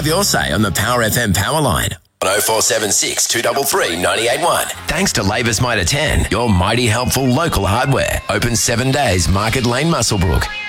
Have your say on the Power FM power line. 0476 233 981. Thanks to Labour's Mitre 10, your mighty helpful local hardware. Open 7 days, Market Lane, Muswellbrook.